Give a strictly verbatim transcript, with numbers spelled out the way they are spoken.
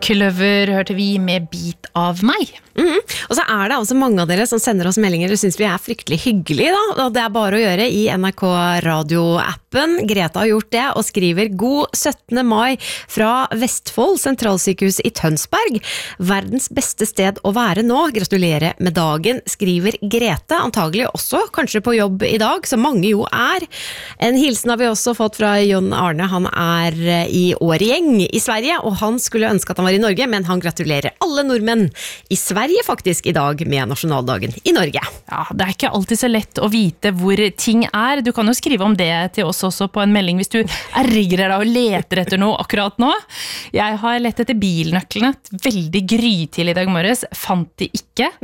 Kløver hørte vi med Bit av meg. Mm. Og så er det altså mange av dere som sender oss meldinger og synes vi er fryktelig hyggelige da, og det er bare å gjøre i N R K Radio-appen. Greta har gjort det og skriver God syttende mai fra Vestfold, sentralsykehus i Tønsberg. Verdens beste sted å være nå. Gratulerer med dagen, skriver Grete. Antagelig også kanskje på jobb i dag, som mange jo er. En hilsen har vi også fått fra Jon Arne. Han er i Årgjeng i Sverige, og han skulle ønske at han var i Norge, men han gratulerer alle nordmenn i Sverige faktisk i dag med nasjonaldagen i Norge. Ja, det er ikke alltid så lett å vite hvor ting er. Du kan jo skrive om det til oss også på en melding hvis du ergrer deg og leter etter noe akkurat nå. Jeg har lett etter bilnøklene veldig grytidlig i dag morges, fant de ikke.